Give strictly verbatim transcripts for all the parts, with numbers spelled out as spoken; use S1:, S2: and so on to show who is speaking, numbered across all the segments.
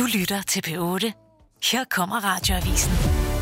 S1: Du lytter til P otte. Her kommer Radioavisen.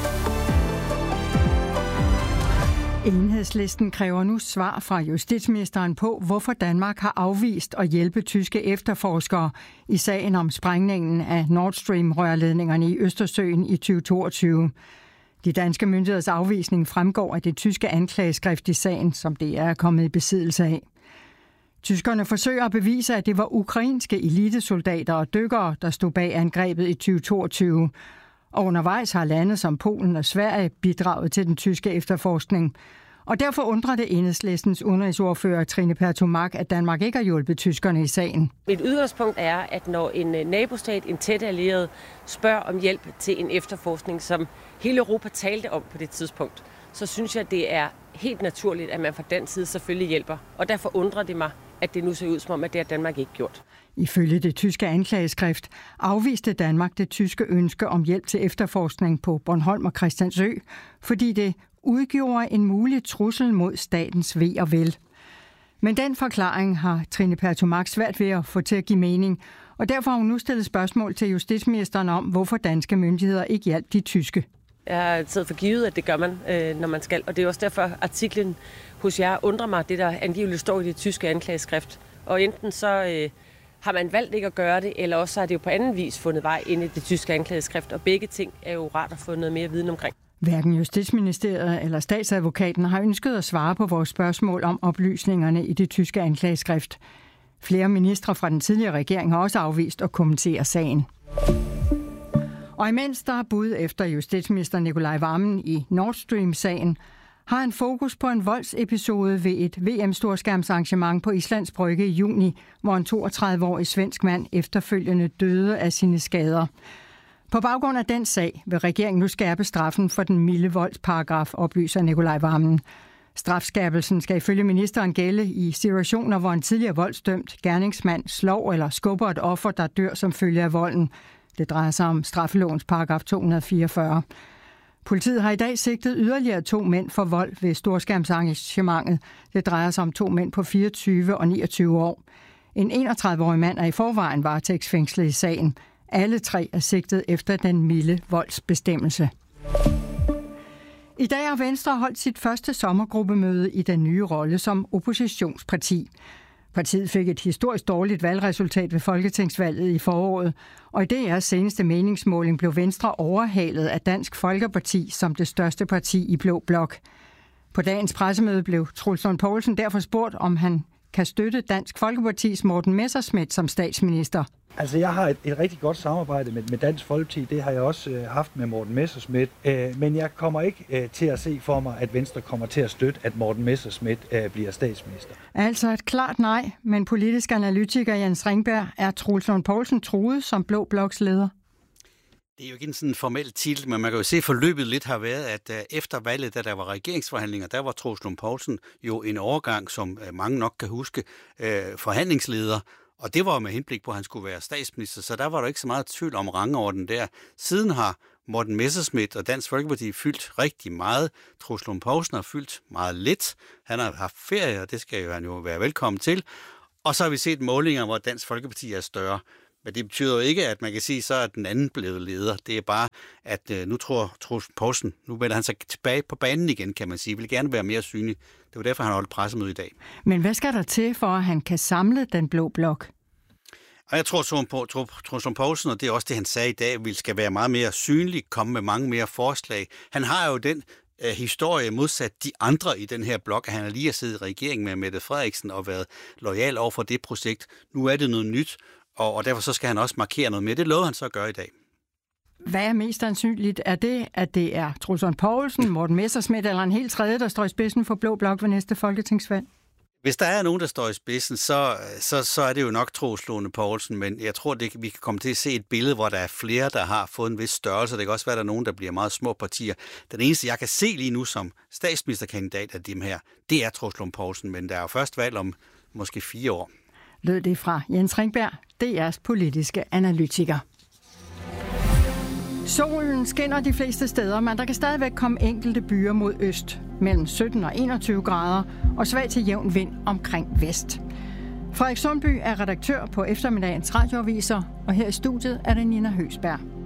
S2: Enhedslisten kræver nu svar fra justitsministeren på, hvorfor Danmark har afvist at hjælpe tyske efterforskere i sagen om sprængningen af Nord Stream-rørledningerne i Østersøen i tyve toogtyve. De danske myndigheders afvisning fremgår af det tyske anklageskrift i sagen, som det er kommet i besiddelse af. Tyskerne forsøger at bevise, at det var ukrainske elitesoldater og dykkere, der stod bag angrebet i tyve toogtyve. Og undervejs har lande som Polen og Sverige bidraget til den tyske efterforskning. Og derfor undrer det Enhedslistens udenrigsordfører Trine Pertou Mach, at Danmark ikke har hjulpet tyskerne i sagen.
S3: Et udgangspunkt er, at når en nabostat, en tæt allieret, spørger om hjælp til en efterforskning, som hele Europa talte om på det tidspunkt, så synes jeg, det er helt naturligt, at man fra den side selvfølgelig hjælper. Og derfor undrer det mig, at det nu ser ud som om, at det har Danmark ikke gjort.
S2: Ifølge det tyske anklageskrift afviste Danmark det tyske ønske om hjælp til efterforskning på Bornholm og Christiansø, fordi det udgjorde en mulig trussel mod statens ve og vel. Men den forklaring har Trine Pertou Mach svært ved at få til at give mening, og derfor har hun nu stillet spørgsmål til justitsministeren om, hvorfor danske myndigheder ikke hjalp de tyske.
S3: Jeg har taget for givet, at det gør man, når man skal, og det er også derfor, artiklen hos jer undrer mig, det der angiveligt står i det tyske anklageskrift. Og enten så øh, har man valgt ikke at gøre det, eller også har det jo på anden vis fundet vej ind i det tyske anklageskrift, og begge ting er jo rart at få noget mere viden omkring.
S2: Hverken Justitsministeriet eller statsadvokaten har ønsket at svare på vores spørgsmål om oplysningerne i det tyske anklageskrift. Flere ministre fra den tidligere regering har også afvist at kommentere sagen. Og imens der er bud efter justitsminister Nicolai Wammen i Nord Stream-sagen, har han fokus på en voldsepisode ved et V M-storskærmsarrangement på Islands Brygge i juni, hvor en toogtredive-årig svensk mand efterfølgende døde af sine skader. På baggrund af den sag vil regeringen nu skærpe straffen for den milde voldsparagraf, oplyser Nicolai Wammen. Strafskærpelsen skal ifølge ministeren gælde i situationer, hvor en tidligere voldsdømt gerningsmand slår eller skubber et offer, der dør som følge af volden. Det drejer sig om straffelovens paragraf to hundrede og fireogfyrre. Politiet har i dag sigtet yderligere to mænd for vold ved storskærmsarrangementet. Det drejer sig om to mænd på fireogtyve og niogtyve år. En enogtredive-årig mand er i forvejen varetægtsfængslet i sagen. Alle tre er sigtet efter den milde voldsbestemmelse. I dag har Venstre holdt sit første sommergruppemøde i den nye rolle som oppositionsparti. Partiet fik et historisk dårligt valgresultat ved folketingsvalget i foråret, og i D R's seneste meningsmåling blev Venstre overhalet af Dansk Folkeparti som det største parti i Blå Blok. På dagens pressemøde blev Troels Lund Poulsen derfor spurgt, om han kan støtte Dansk Folkepartis Morten Messerschmidt som statsminister.
S4: Altså, jeg har et, et rigtig godt samarbejde med, med Dansk Folkeparti. Det har jeg også øh, haft med Morten Messerschmidt. Øh, men jeg kommer ikke øh, til at se for mig, at Venstre kommer til at støtte, at Morten Messerschmidt øh, bliver statsminister.
S2: Altså et klart nej, men politisk analytiker Jens Ringberg, er Troels Lund Poulsen truet som Blå Bloks leder?
S5: Det er jo ikke en sådan formel titel, men man kan jo se, at forløbet lidt har været, at efter valget, da der var regeringsforhandlinger, der var Troels Lund Poulsen jo en overgang, som mange nok kan huske, forhandlingsleder. Og det var med henblik på, at han skulle være statsminister, så der var der ikke så meget tvivl om rangorden der. Siden har Morten Messerschmidt og Dansk Folkeparti fyldt rigtig meget. Troels Lund Poulsen har fyldt meget lidt. Han har haft ferie, og det skal jo han jo være velkommen til. Og så har vi set målinger, hvor Dansk Folkeparti er større. Men det betyder jo ikke, at man kan sige, så er den anden blevet leder. Det er bare, at øh, nu tror Troels Poulsen, nu vender han sig tilbage på banen igen, kan man sige. Vil gerne være mere synlig. Det var derfor, han holdt pressemøde i dag.
S2: Men hvad skal der til, for at han kan samle den Blå Blok?
S5: Og jeg tror, Troels Lund Poulsen, og det er også det, han sagde i dag, vil skal være meget mere synlig, komme med mange mere forslag. Han har jo den øh, historie modsat de andre i den her blok, at han lige har siddet i regeringen med Mette Frederiksen og været lojal over for det projekt. Nu er det noget nyt. Og derfor så skal han også markere noget med. Det lovede han så at gøre i dag.
S2: Hvad er mest sandsynligt? Er det, at det er Troels Lund Poulsen, Morten Messerschmidt eller en helt tredje, der står i spidsen for Blå Blok ved næste folketingsvalg?
S5: Hvis der er nogen, der står i spidsen, så, så, så er det jo nok Troels Lund Poulsen, men jeg tror, det, vi kan komme til at se et billede, hvor der er flere, der har fået en vis størrelse. Det kan også være, at der er nogen, der bliver meget små partier. Den eneste, jeg kan se lige nu som statsministerkandidat af dem her, det er Troels Lund Poulsen, men der er jo først valg om måske fire år. Lød det fra Jens Ringberg, D R's politiske analytiker. Solen skinner de fleste steder, men der kan stadigvæk komme enkelte byer mod øst, mellem sytten og enogtyve grader, og svag til jævn vind omkring vest.
S2: Frederik Sundby er redaktør på eftermiddagens radioaviser, og her i studiet er det Nina Høsberg.